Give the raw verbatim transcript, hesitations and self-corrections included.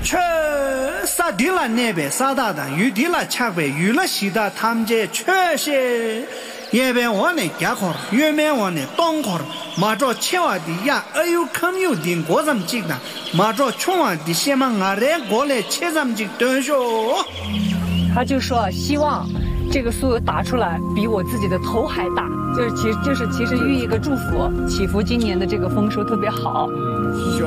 却杀敌了那边杀大的，有敌了恰呗，有了西的他们这确实也边我呢家伙，原面我呢当伙，马着千万的呀，哎呦看有点过咱们这个，马着穷万的先嘛俺来过来切咱们这东西。 他就说希望这个酥打出来比我自己的头还大，就是其实就是其实寓意一个祝福，祈福今年的这个丰收特别好。